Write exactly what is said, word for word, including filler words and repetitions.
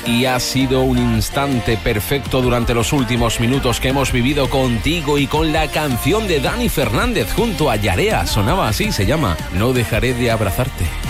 y ha sido un instante perfecto durante los últimos minutos que hemos vivido contigo y con la canción de Dani Fernández junto a Yarea. Sonaba así, se llama No dejaré de abrazarte.